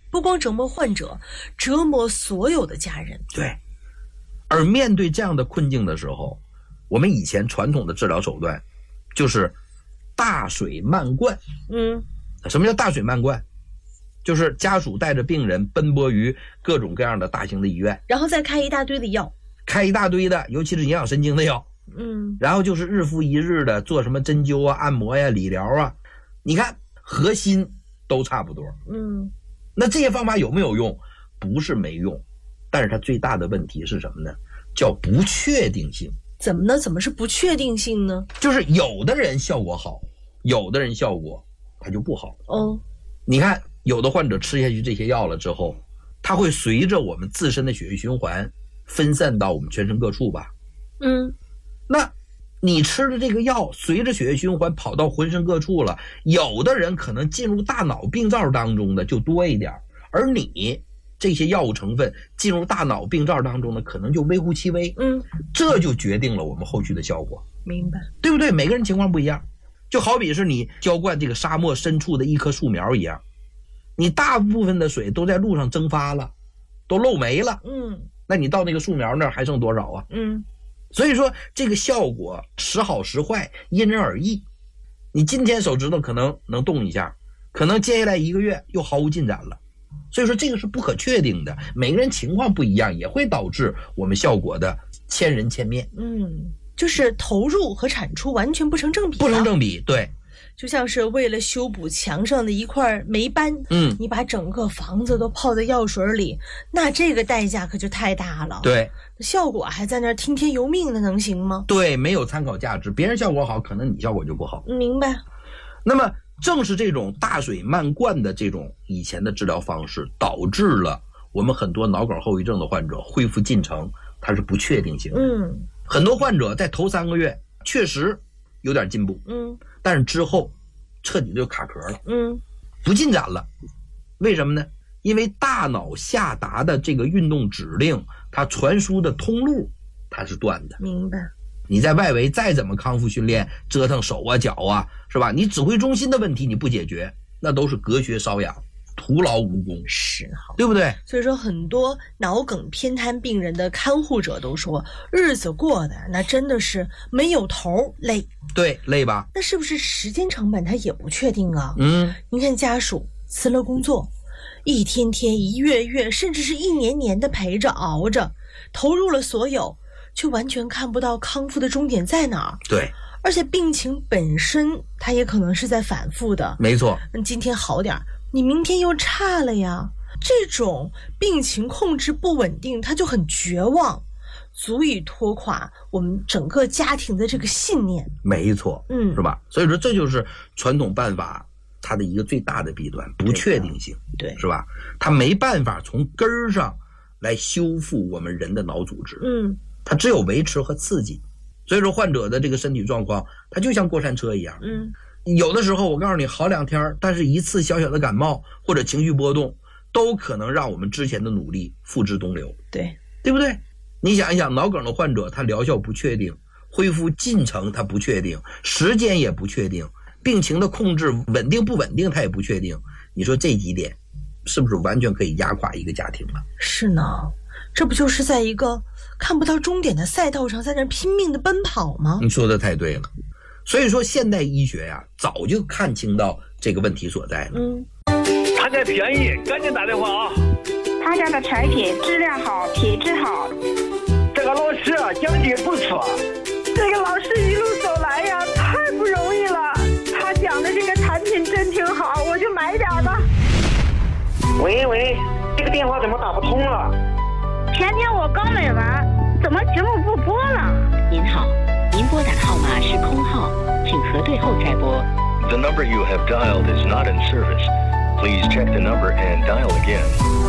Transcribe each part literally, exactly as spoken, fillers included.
不光折磨患者，折磨所有的家人。 对。而面对这样的困境的时候，我们以前传统的治疗手段就是大水漫灌。 嗯， 什么叫大水漫灌？就是家属带着病人奔波于各种各样的大型的医院， 然后再开一大堆的药， 开一大堆的，尤其是营养神经的药。 嗯， 然后就是日复一日的做什么针灸啊、按摩呀、理疗啊，你看核心都差不多。 嗯， 那这些方法有没有用？不是没用，但是它最大的问题是什么呢？叫不确定性。 怎么呢？怎么是不确定性呢？ 就是有的人效果好，有的人效果它就不好。 哦， 你看有的患者吃下去这些药了之后，它会随着我们自身的血液循环分散到我们全身各处吧。 嗯， 那你吃的这个药随着血液循环跑到浑身各处了，有的人可能进入大脑病灶当中的就多一点，而你这些药物成分进入大脑病灶当中的可能就微乎其微。 嗯， 这就决定了我们后续的效果。 明白， 对不对？每个人情况不一样，就好比是你浇灌这个沙漠深处的一棵树苗一样，你大部分的水都在路上蒸发了，都漏没了。 嗯， 那你到那个树苗那儿还剩多少啊？ 嗯， 所以说这个效果时好时坏，因人而异。你今天手指头可能能动一下，可能接下来一个月又毫无进展了。所以说这个是不可确定的，每个人情况不一样，也会导致我们效果的千人千面。 嗯，就是投入和产出完全不成正比， 不成正比。对， 就像是为了修补墙上的一块霉斑， 嗯， 你把整个房子都泡在药水里，那这个代价可就太大了。 对， 效果还在那儿听天由命的，能行吗？ 对，没有参考价值，别人效果好，可能你效果就不好。 明白。 那么正是这种大水漫灌的这种以前的治疗方式，导致了我们很多脑梗后遗症的患者恢复进程它是不确定性的。 嗯， 很多患者在头三个月确实有点进步， 嗯， 但是之后彻底就卡壳了， 嗯， 不进展了。为什么呢？因为大脑下达的这个运动指令，它传输的通路它是断的。 明白。 你在外围再怎么康复训练，折腾手啊脚啊，是吧？你指挥中心的问题你不解决，那都是隔靴搔痒，徒劳无功， 是， 对不对？ 所以说很多脑梗偏瘫病人的看护者都说，日子过的那真的是没有头，累。 对，累吧？ 那是不是时间成本它也不确定啊？ 嗯， 你看家属辞了工作，一天天一月月甚至是一年年的陪着熬着，投入了所有，却完全看不到康复的终点在哪儿。 对， 而且病情本身它也可能是在反复的。 没错， 今天好点，你明天又差了呀。这种病情控制不稳定，它就很绝望，足以拖垮我们整个家庭的这个信念。 没错， 嗯， 是吧？所以说这就是传统办法它的一个最大的弊端，不确定性， 对， 是吧？它没办法从根儿上来修复我们人的脑组织， 嗯， 它只有维持和刺激。所以说患者的这个身体状况，它就像过山车一样， 嗯， 有的时候我告诉你好两天，但是一次小小的感冒或者情绪波动，都可能让我们之前的努力付之东流， 对， 对不对？你想一想，脑梗的患者他疗效不确定，恢复进程他不确定，时间也不确定，病情的控制稳定不稳定他也不确定，你说这几点是不是完全可以压垮一个家庭了？ 是呢，这不就是在一个看不到终点的赛道上在那拼命的奔跑吗？ 你说的太对了。所以说现代医学呀，早就看清到这个问题所在了。 嗯， 他家便宜，赶紧打电话啊！ 他家的产品质量好，品质好。 这个老师啊，讲解不错。 这个老师一路走来呀，太不容易了。他讲的这个产品真挺好，我就买点吧。 喂喂，这个电话怎么打不通了？ 前天我刚买完，怎么节目不播了？ 您好，您拨打的号码是空号，请核对后再拨。 The number you have dialed is not in service. Please check the number and dial again.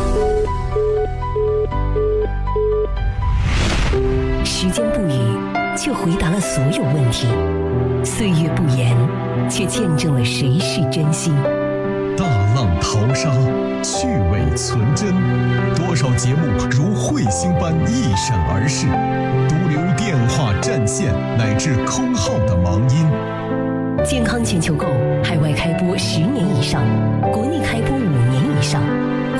时间不语，却回答了所有问题；岁月不言，却见证了谁是真心。 大浪淘沙，趣味存真，多少节目如彗星般一闪而逝，独留电话占线乃至空号的盲音。 健康全球购，海外开播十年以上，国内开播五年以上。